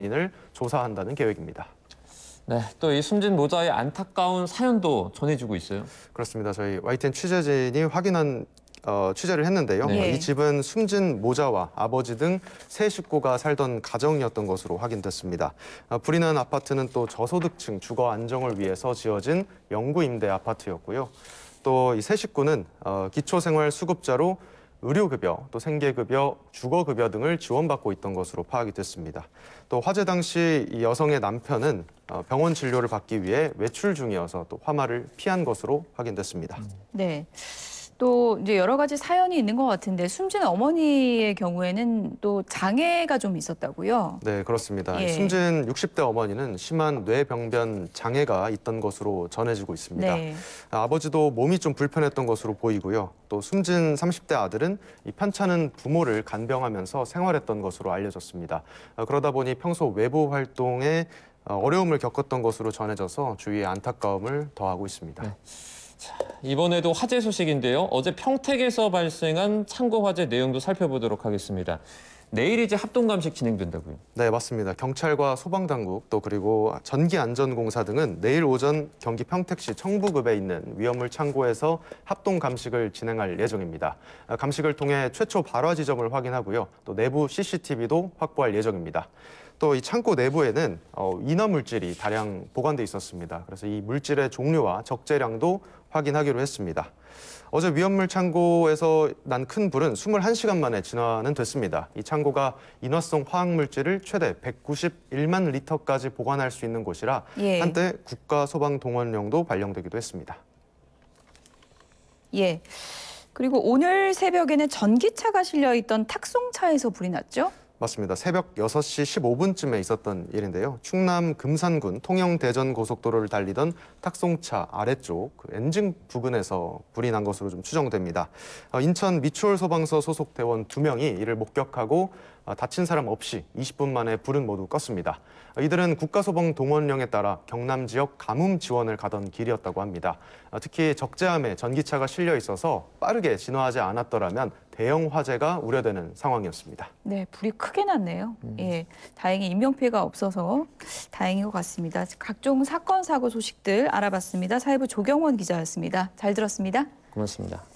원인을 조사한다는 계획입니다. 네, 또 이 숨진 모자의 안타까운 사연도 전해지고 있어요. 그렇습니다. 저희 YTN 취재진이 취재를 했는데요. 네. 이 집은 숨진 모자와 아버지 등 세 식구가 살던 가정이었던 것으로 확인됐습니다. 불이 난 아파트는 또 저소득층 주거 안정을 위해서 지어진 영구 임대 아파트였고요. 또 이 세 식구는 기초생활수급자로 의료급여, 또 생계급여, 주거급여 등을 지원받고 있던 것으로 파악이 됐습니다. 또 화재 당시 이 여성의 남편은 병원 진료를 받기 위해 외출 중이어서 또 화마를 피한 것으로 확인됐습니다. 네. 또 이제 여러 가지 사연이 있는 것 같은데 숨진 어머니의 경우에는 또 장애가 좀 있었다고요? 네, 그렇습니다. 예. 숨진 60대 어머니는 심한 뇌병변 장애가 있던 것으로 전해지고 있습니다. 네. 아버지도 몸이 좀 불편했던 것으로 보이고요. 또 숨진 30대 아들은 이 편찮은 부모를 간병하면서 생활했던 것으로 알려졌습니다. 그러다 보니 평소 외부 활동에 어려움을 겪었던 것으로 전해져서 주위에 안타까움을 더하고 있습니다. 네. 이번에도 화재 소식인데요. 어제 평택에서 발생한 창고 화재 내용도 살펴보도록 하겠습니다. 내일 이제 합동감식 진행된다고요? 네, 맞습니다. 경찰과 소방당국 또 그리고 전기안전공사 등은 내일 오전 경기 평택시 청부급에 있는 위험물 창고에서 합동 감식을 진행할 예정입니다. 감식을 통해 최초 발화 지점을 확인하고요. 또 내부 CCTV도 확보할 예정입니다. 또 이 창고 내부에는 인화 물질이 다량 보관돼 있었습니다. 그래서 이 물질의 종류와 적재량도 확인하기로 했습니다. 어제 위험물 창고에서 난 큰 불은 21시간 만에 진화는 됐습니다. 이 창고가 인화성 화학물질을 최대 191만 리터까지 보관할 수 있는 곳이라 예. 한때 국가소방동원령도 발령되기도 했습니다. 예. 그리고 오늘 새벽에는 전기차가 실려 있던 탁송차에서 불이 났죠? 맞습니다. 새벽 6시 15분쯤에 있었던 일인데요. 충남 금산군 통영-대전 고속도로를 달리던 탁송차 아래쪽 엔진 부근에서 불이 난 것으로 좀 추정됩니다. 인천 미추홀소방서 소속 대원 2명이 이를 목격하고 다친 사람 없이 20분 만에 불은 모두 껐습니다. 이들은 국가소방동원령에 따라 경남 지역 가뭄 지원을 가던 길이었다고 합니다. 특히 적재함에 전기차가 실려 있어서 빠르게 진화하지 않았더라면 대형 화재가 우려되는 상황이었습니다. 네, 불이 크게 났네요. 예, 다행히 인명피해가 없어서 다행인 것 같습니다. 각종 사건, 사고 소식들 알아봤습니다. 사회부 조경원 기자였습니다. 잘 들었습니다. 고맙습니다.